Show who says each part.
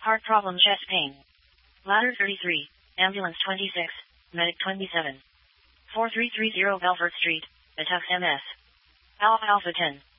Speaker 1: Heart problem, chest pain. Ladder 33, ambulance 26, medic 27. 4330 Belfort Street, Atux MS. Alpha 10.